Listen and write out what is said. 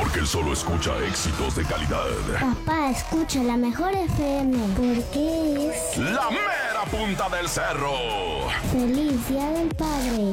Porque él solo escucha éxitos de calidad. Papá, escucha la mejor FM. Porque es La mera punta del cerro. Feliz Día del Padre.